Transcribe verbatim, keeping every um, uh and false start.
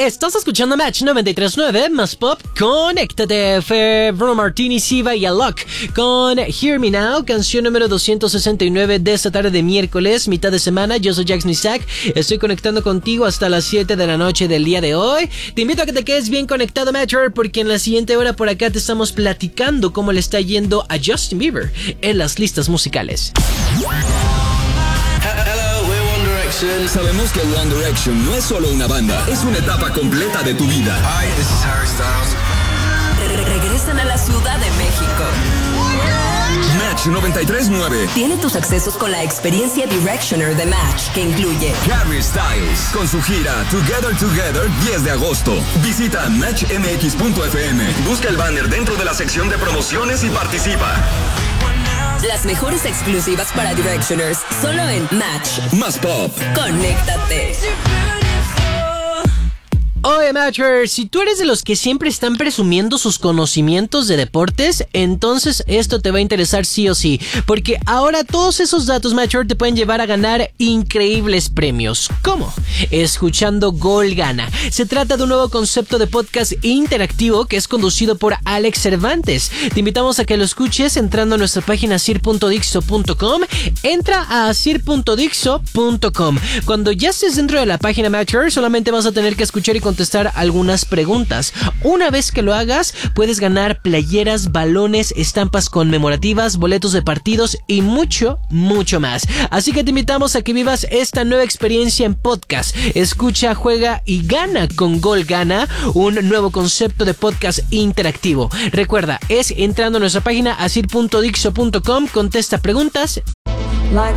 Estás escuchando Match noventa y tres punto nueve más pop. Conéctate. Fue Bruno Martini, Siva y Alok con Hear Me Now, canción número doscientos sesenta y nueve de esta tarde de miércoles, mitad de semana. Yo soy Jax Nisak. Estoy conectando contigo hasta las siete de la noche del día de hoy. Te invito a que te quedes bien conectado, Matcher, porque en la siguiente hora por acá te estamos platicando cómo le está yendo a Justin Bieber en las listas musicales. Sabemos que One Direction no es solo una banda, es una etapa completa de tu vida. Hi, this is Harry Styles. Re- regresan a la Ciudad de México. Match noventa y tres punto nueve Tiene tus accesos con la experiencia Directioner de Match, que incluye Harry Styles con su gira Together Together diez de agosto. Visita match m x punto f m. Busca el banner dentro de la sección de promociones y participa. las mejores exclusivas para Directioners, solo en Match. Más pop. Conéctate. Oye, Matcher, si tú eres de los que siempre están presumiendo sus conocimientos de deportes, entonces esto te va a interesar sí o sí, porque ahora todos esos datos, Matcher, te pueden llevar a ganar increíbles premios. ¿Cómo? Escuchando Gol Gana. Se trata de un nuevo concepto de podcast interactivo que es conducido por Alex Cervantes. Te invitamos a que lo escuches entrando a nuestra página sir punto dixo punto com. Entra a sir punto dixo punto com. Cuando ya estés dentro de la página, Matcher, solamente vas a tener que escuchar y contestar algunas preguntas. Una vez que lo hagas, puedes ganar playeras, balones, estampas conmemorativas, boletos de partidos y mucho, mucho más. Así que te invitamos a que vivas esta nueva experiencia en podcast. Escucha, juega y gana con Gol Gana, un nuevo concepto de podcast interactivo. Recuerda, es entrando a nuestra página a sir punto dixo punto com, contesta preguntas